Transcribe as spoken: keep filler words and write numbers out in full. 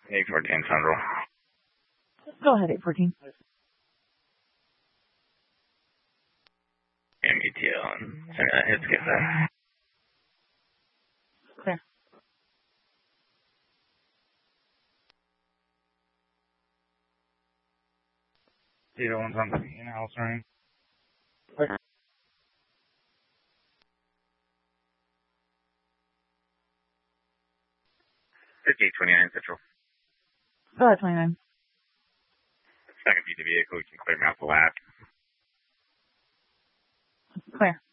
eight fourteen Central. Go ahead, eight fourteen. M E T L and uh, hits get that. Clear. Zero one something in house ring. Clear. fifty-eight twenty-nine Central. Go ahead, twenty-nine. Second view the vehicle, you can clear mouth the lap. Clear.